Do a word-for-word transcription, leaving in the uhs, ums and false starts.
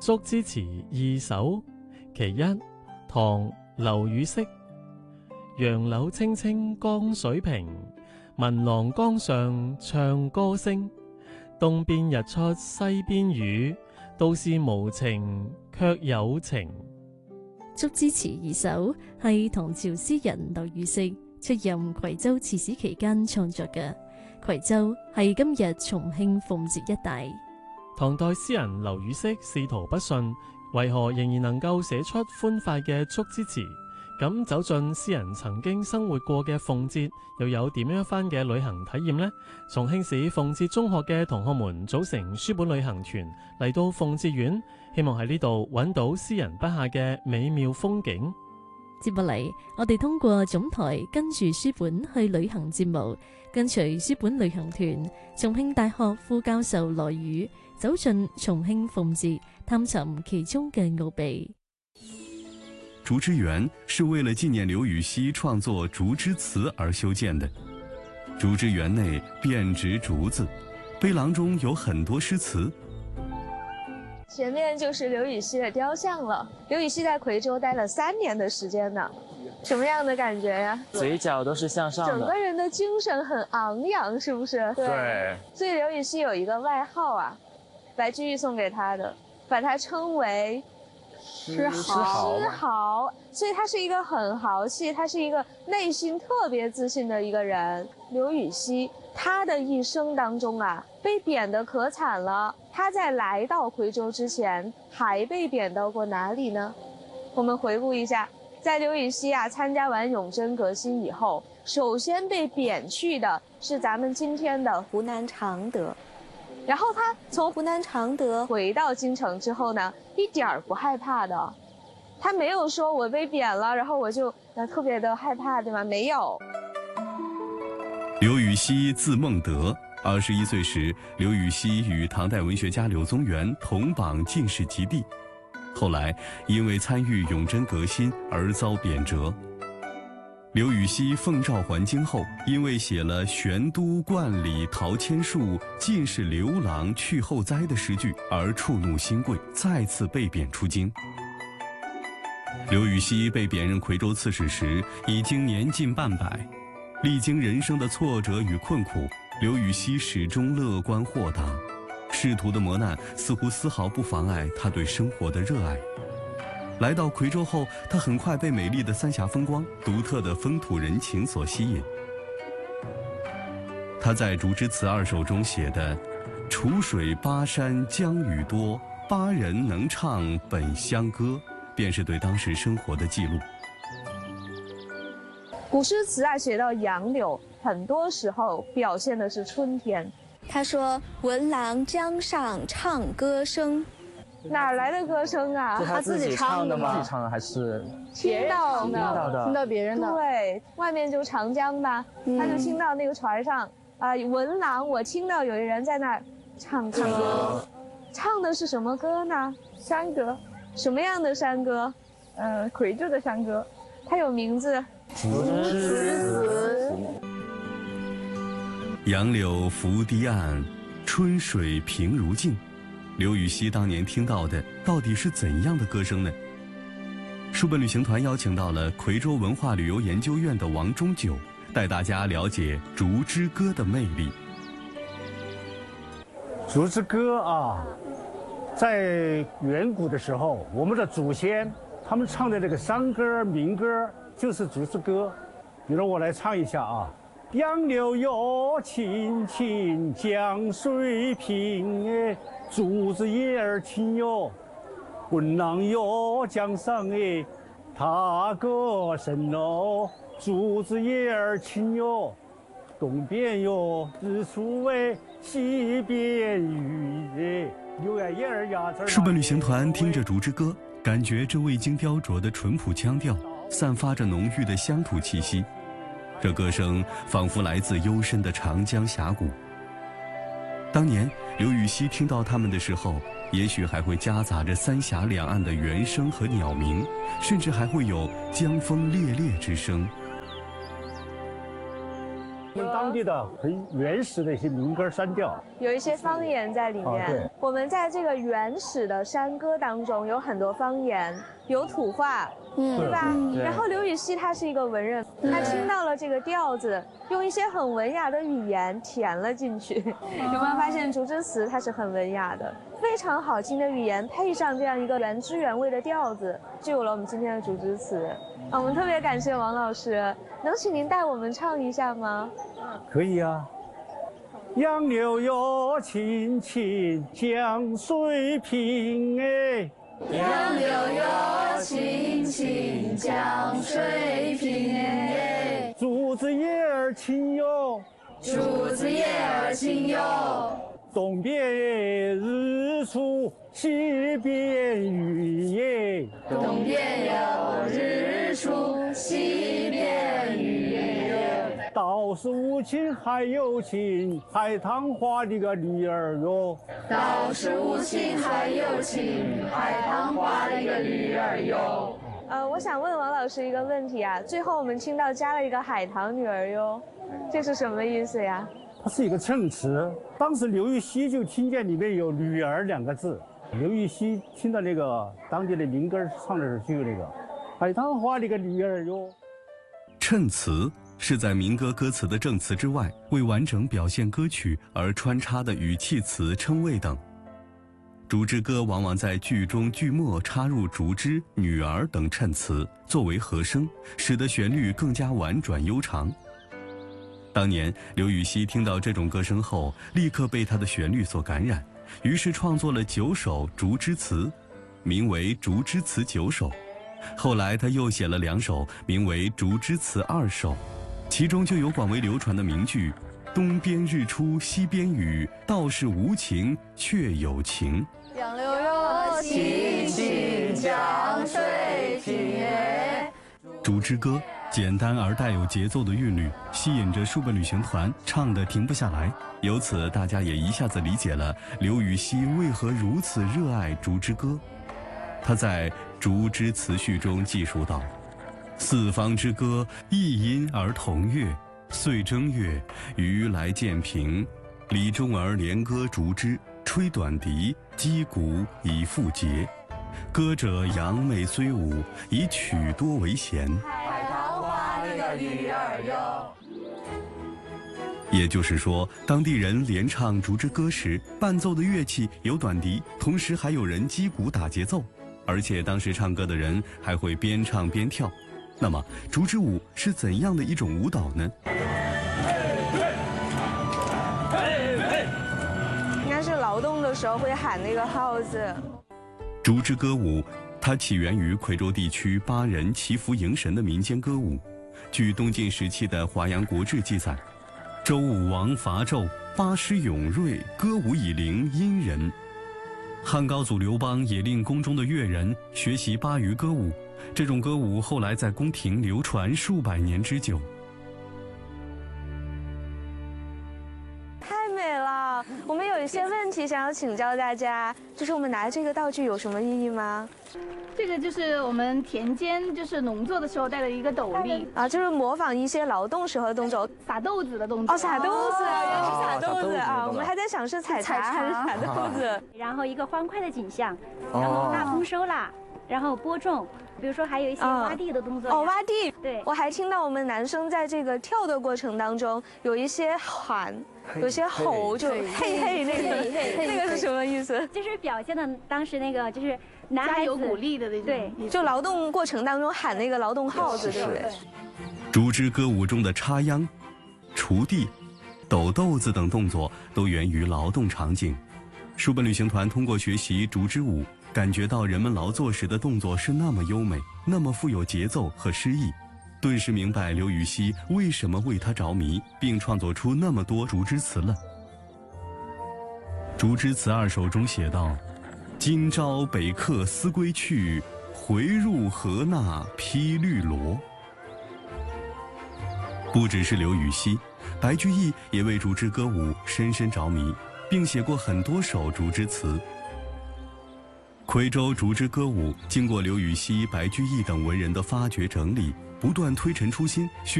竹枝詞二首，其一，唐劉禹锡。楊柳青青江水平，聞郎江上唱歌聲。東邊日出西邊雨，道是無情卻有情。 竹枝詞二首係唐朝詩人劉禹锡出任夔州刺史期間創作嘅。夔州係今日重慶奉節一帶。 唐代詩人劉禹锡仕途不順，為何仍然能夠寫出歡快嘅竹枝詞？咁走進詩人曾經生活過嘅奉節，又有點樣一番嘅旅行體驗呢？重慶市奉節中學嘅同學們組成書本旅行團嚟到奉節縣，希望喺呢度揾到詩人筆下嘅美妙風景。 接落嚟，我哋通過總台跟住書本去旅行節目，跟隨書本旅行團，重慶大學副教授羅宇走進重慶奉節，探尋其中嘅奧秘。 竹枝園是為了紀念劉禹錫創作竹枝詞而修建的。竹枝園內遍植竹子，碑廊中有很多詩詞。 前面就是劉禹錫的雕像了。劉禹錫在夔州待了三年的時間呢，什麼樣的感覺呀？ 嘴角都是向上的， 整個人的精神很昂揚，是不是？ 對。 對，所以劉禹錫有一個外號啊，白居易送給他的，把他稱為詩豪。詩豪，所以他是一個很豪氣，他是一個內心特別自信的一個人。劉禹錫他的一生當中啊，被貶得可慘了。他在來到夔州之前，還被貶到過哪裡呢？我們回顧一下，在劉禹錫啊參加完永貞革新以後，首先被貶去的是咱們今天的湖南常德。然後他從湖南常德回到京城之後呢，一點兒不害怕的，他沒有說我被貶了，然後我就特別的害怕，對嗎？沒有。 劉禹錫字孟德，二十一歲時，劉禹錫與唐代文學家柳宗元同榜進士及第，後來因為參與永貞革新而遭貶谪。劉禹錫奉詔還京後，因為寫了玄都觀禮陶千樹進士劉郎去後哉的詩句而觸怒新貴，再次被貶出京。劉禹錫被貶任夔州刺史時，已經年近半百，歷經人生的挫折與困苦，劉禹錫始終樂觀豁達，仕途的磨難似乎絲毫不妨礙他對生活的熱愛。來到夔州後，他很快被美麗的三峽風光、獨特的風土人情所吸引。他在《竹枝詞二首》中寫的“楚水巴山江雨多，巴人能唱本鄉歌”，便是對當時生活的記錄。 古詩詞啊，寫到楊柳，很多時候表現的是春天。 他說：“聞郎江上唱歌聲。” 哪來的歌聲啊？ 是他自己唱的嗎？自己唱的還是聽到的？ 聽到的， 聽到別人的。 對，外面就長江吧，嗯、他就聽到那個船上啊、呃，聞郎，我聽到有人在那兒唱歌，唱歌，唱的是什麼歌呢？ 山歌。 什麼樣的山歌？ 呃，夔州的山歌， 它有名字。 竹枝詞。 楊柳拂堤岸，春水平如鏡。劉禹錫當年聽到的到底是怎樣的歌聲呢？書本旅行團邀請到了夔州文化旅遊研究院的王中九，帶大家了解竹枝歌的魅力。 竹枝歌啊，在遠古的時候，我們的祖先他們唱的這個山歌民歌就是竹枝歌。比如我來唱一下啊，楊柳又青青江水平哎，竹枝葉兒輕哟，聞郎又江上哎，踏歌聲哦，竹枝葉兒輕哟，東邊有日出哎，西邊雨哎，柳葉兒呀。 書本旅行團聽着竹枝歌，感覺這未經雕琢的淳樸腔調，散發着濃郁的鄉土氣息。這歌聲仿佛來自幽深的長江峽谷。當年劉禹錫聽到他們的時候，也許還會夾雜着三峽兩岸的猿聲和鳥鳴，甚至還會有江風烈烈之聲。 我們当地的很原始的一些民歌山调， 有一些方言在里面。 哦对， 我们在这个原始的山歌当中有很多方言，有土话， 嗯对吧？ 嗯对然后刘禹锡他是一个文人，他听到了这个调子，用一些很文雅的语言填了进去。有没有发现竹枝词它是很文雅的，非常好听的语言配上这样一个原汁原味的调子，就有了我们今天的竹枝词。啊，我们特别感谢王老师，能请您带我们唱一下吗？ 可以啊。杨柳哟青青江水平哎， 杨柳哟青青江水平哎， 竹子叶儿青哟， 竹子叶儿青哟， 东边日出西边雨耶， 东边有日出西边雨耶， 道是无情还有情，海棠花的个女儿哟， 道是无情还有情，海棠花的个女儿哟。 呃，我想问王老师一个问题啊，最后我们听到加了一个海棠女儿哟，这是什么意思呀？ 它是一个衬词。当时刘禹锡就听见里面有女儿两个字，刘禹锡听到那个当地的民歌唱的时候就有那个海棠花的个女儿哟。 衬词是在民歌歌词的正词之外，为完整表现歌曲而穿插的语气词、称谓等。竹枝歌往往在句中句末插入竹枝、女儿等衬词作为和声，使得旋律更加婉转悠长。当年刘禹锡听到这种歌声后，立刻被它的旋律所感染，于是创作了九首竹枝词，名为《竹枝词九首》。后来他又写了两首，名为《竹枝词二首》，其中就有广为流传的名句“东边日出西边雨，道是无情却有情”。 杨柳哟青青江水平哎。 竹枝歌简单而带有节奏的韵律，吸引着数本旅行团唱得停不下来。由此，大家也一下子理解了刘禹锡为何如此热爱竹枝歌。他在《竹枝词序》中记述道：“四方之歌，异音而同乐。岁正月，余来渐平。李中儿连歌竹枝，吹短笛，击鼓以复节。歌者扬媚虽舞，以曲多为弦。” 海棠花的个女儿哟。 也就是说，当地人连唱竹枝歌时，伴奏的乐器有短笛，同时还有人击鼓打节奏，而且当时唱歌的人还会边唱边跳。那么，竹枝舞是怎样的一种舞蹈呢？ 应该是劳动的时候会喊那个号子。 竹枝歌舞，它起源于夔州地区巴人祈福迎神的民间歌舞。据东晋时期的《华阳国志》记载，周武王伐纣，巴师勇锐，歌舞以灵殷人。汉高祖刘邦也令宫中的乐人学习巴渝歌舞，这种歌舞后来在宫廷流传数百年之久。 太美了！我们有一些问题想要请教大家，就是我们拿这个道具有什么意义吗？ 这个就是我们田间就是农作的时候戴的一个斗笠啊，就是模仿一些劳动时候的动作， 撒豆子的动作。 哦，撒豆子，原来是撒豆子啊！ 哦我们还在想是采茶还是撒豆子。 然后一个欢快的景象，然后大丰收啦，然后播种，比如说还有一些挖地的动作。 哦，挖地。 对， 我还听到我们男生在这个跳的过程当中有一些喊，有些吼，就嘿嘿那个那个是什么意思？ 就是表现的当时那个就是男孩子有鼓励的那种。 对， 就劳动过程当中喊那个劳动号子，对不对？ 竹枝歌舞中的插秧、锄地、抖豆子等动作都源于劳动场景。书本旅行团通过学习竹枝舞，感觉到人们劳作时的动作是那么优美，那么富有节奏和诗意，顿时明白刘禹锡为什么为他着迷，并创作出那么多竹枝词了。《竹枝词二首》中写道：“今朝北客思归去，回入河纳披绿萝。”不只是刘禹锡，白居易也为竹枝歌舞深深着迷，并写过很多首竹枝词。夔州竹枝歌舞经过刘禹锡、白居易等文人的发掘整理，不断推陈出新，